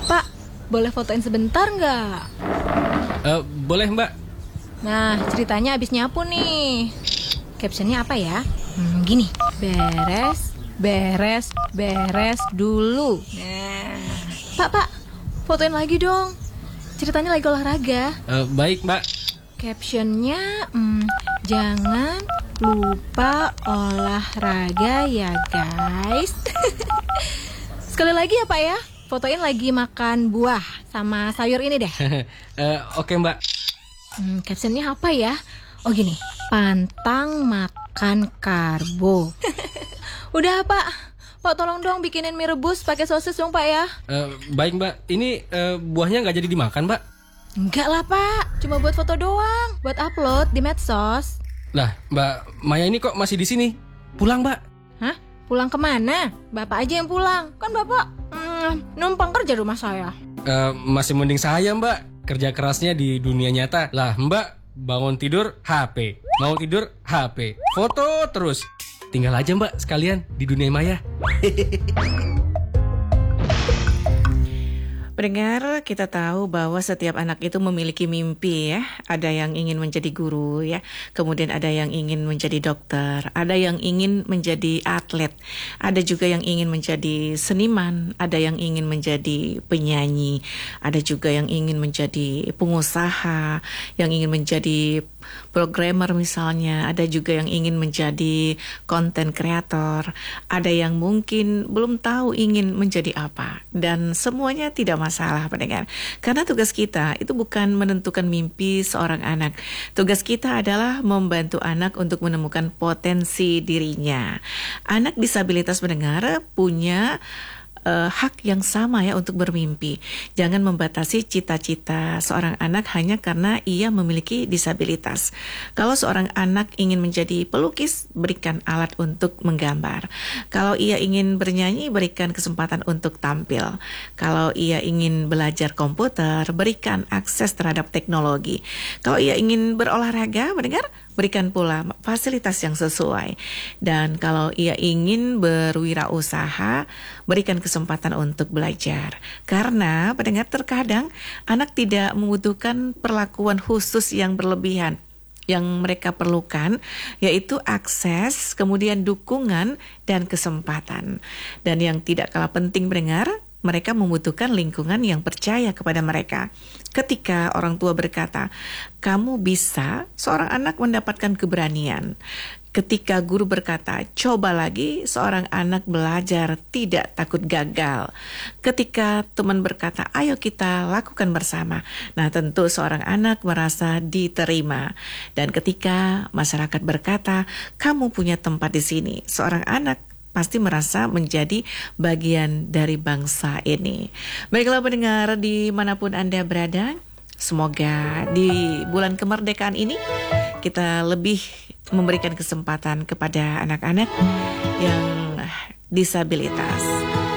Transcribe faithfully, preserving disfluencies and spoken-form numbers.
Pak, boleh fotoin sebentar nggak? Uh, boleh mbak. Nah, ceritanya abis nyapu nih. Captionnya apa ya? Hmm, gini, beres, beres, beres dulu. Nah, Pak, Pak, fotoin lagi dong. Ceritanya lagi olahraga. Uh, baik mbak. Captionnya, hmm, jangan lupa olahraga ya guys. Sekali lagi ya Pak ya, fotoin lagi makan buah sama sayur ini deh. uh, Oke mbak. Hmm, captionnya apa ya? Oh gini, pantang makan karbo. Udah Pak, Pak tolong dong bikinin mie rebus pakai sosis dong Pak ya. uh, Baik mbak, ini uh, buahnya nggak jadi dimakan mbak? Enggak lah Pak, cuma buat foto doang, buat upload di medsos. Lah mbak Maya ini kok masih di sini? Pulang mbak. Hah? Pulang kemana? Bapak aja yang pulang, kan Bapak hmm, numpang kerja rumah saya. uh, Masih mending saya mbak, kerja kerasnya di dunia nyata. Lah mbak bangun tidur H P, mau tidur H P, foto terus. Tinggal aja mbak sekalian di dunia maya. Pendengar, kita tahu bahwa setiap anak itu memiliki mimpi ya. Ada yang ingin menjadi guru ya, kemudian ada yang ingin menjadi dokter, ada yang ingin menjadi atlet, ada juga yang ingin menjadi seniman, ada yang ingin menjadi penyanyi, ada juga yang ingin menjadi pengusaha, yang ingin menjadi programmer misalnya, ada juga yang ingin menjadi content creator, ada yang mungkin belum tahu ingin menjadi apa, dan semuanya tidak masalah pendengar, karena tugas kita itu bukan menentukan mimpi seorang anak. Tugas kita adalah membantu anak untuk menemukan potensi dirinya. Anak disabilitas pendengar punya Uh, hak yang sama ya untuk bermimpi. Jangan membatasi cita-cita seorang anak hanya karena ia memiliki disabilitas. Kalau seorang anak ingin menjadi pelukis, berikan alat untuk menggambar. Kalau ia ingin bernyanyi, berikan kesempatan untuk tampil. Kalau ia ingin belajar komputer, berikan akses terhadap teknologi. Kalau ia ingin berolahraga, mendengar, berikan pula fasilitas yang sesuai. Dan kalau ia ingin berwirausaha, berikan kesempatan untuk belajar. Karena pendengar, terkadang anak tidak membutuhkan perlakuan khusus yang berlebihan. Yang mereka perlukan yaitu akses, kemudian dukungan dan kesempatan. Dan yang tidak kalah penting pendengar, mereka membutuhkan lingkungan yang percaya kepada mereka. Ketika orang tua berkata, kamu bisa, seorang anak mendapatkan keberanian. Ketika guru berkata, coba lagi, seorang anak belajar tidak takut gagal. Ketika teman berkata, ayo kita lakukan bersama. Nah, tentu seorang anak merasa diterima. Dan ketika masyarakat berkata, kamu punya tempat di sini, seorang anak pasti merasa menjadi bagian dari bangsa ini. Baiklah pendengar dimanapun Anda berada, semoga di bulan kemerdekaan ini kita lebih memberikan kesempatan kepada anak-anak yang disabilitas.